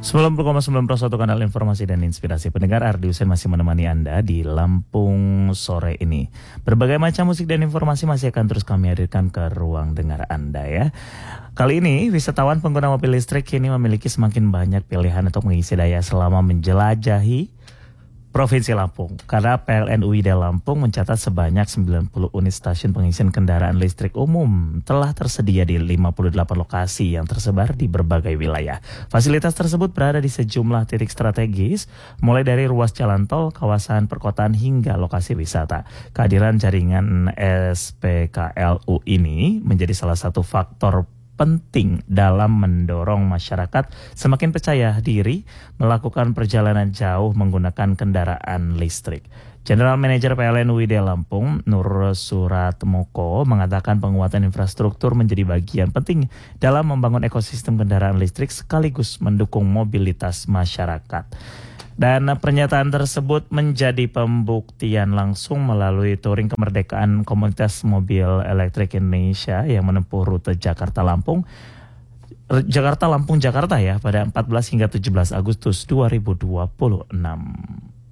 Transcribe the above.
90,9 kanal informasi dan inspirasi. Pendengar, Ardi Hussein masih menemani Anda di Lampung sore ini. Berbagai macam musik dan informasi masih akan terus kami hadirkan ke ruang dengar Anda ya. Kali ini, wisatawan pengguna mobil listrik kini memiliki semakin banyak pilihan untuk mengisi daya selama menjelajahi Provinsi Lampung. Karena PLN UID Lampung mencatat sebanyak 90 unit stasiun pengisian kendaraan listrik umum telah tersedia di 58 lokasi yang tersebar di berbagai wilayah. Fasilitas tersebut berada di sejumlah titik strategis, mulai dari ruas jalan tol, kawasan perkotaan hingga lokasi wisata. Kehadiran jaringan SPKLU ini menjadi salah satu faktor penting dalam mendorong masyarakat semakin percaya diri melakukan perjalanan jauh menggunakan kendaraan listrik. General Manager PLN UID Lampung, Nur Suratmoko, mengatakan penguatan infrastruktur menjadi bagian penting dalam membangun ekosistem kendaraan listrik sekaligus mendukung mobilitas masyarakat. Dan pernyataan tersebut menjadi pembuktian langsung melalui touring kemerdekaan Komunitas Mobil Elektrik Indonesia yang menempuh rute Jakarta-Lampung ya pada 14 hingga 17 Agustus 2026.